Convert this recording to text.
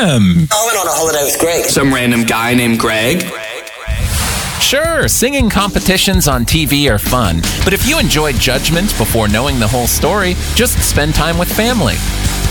Jim. I went on a holiday with Greg. Some random guy named Greg. Sure, singing competitions on TV are fun, but if you enjoy judgment before knowing the whole story, just spend time with family.